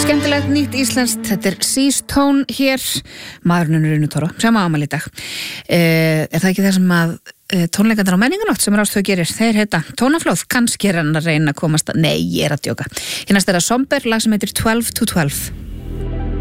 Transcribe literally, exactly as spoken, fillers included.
Skemmtilegt nýtt íslenskt, þetta er Seastone hér, maðurinn Rúnu Toro, sem á afmæli í dag. Eh, er það ekki það sem að eh, tónleikarnir á Menningarnótt sem Rás tvö gerir, þeir heita Tónaflóð, kannski er hann að reyna að komast að, nei, ég er að djóka. Hérna er það Somber, lag sem heitir twelve to twelve.